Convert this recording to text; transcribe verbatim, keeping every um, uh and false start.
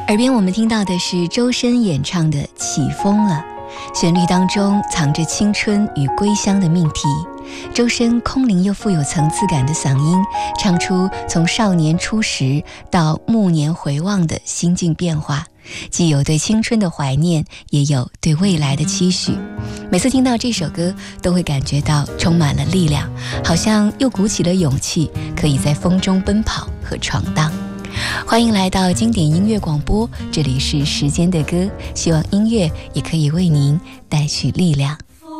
耳边我们听到的是周深演唱的《起风了》，旋律当中藏着青春与归乡的命题。周深空灵又富有层次感的嗓音，唱出从少年初识到暮年回望的心境变化，既有对青春的怀念，也有对未来的期许。每次听到这首歌，都会感觉到充满了力量，好像又鼓起了勇气，可以在风中奔跑和闯荡。欢迎来到经典音乐广播，这里是时间的歌，希望音乐也可以为您带去力量。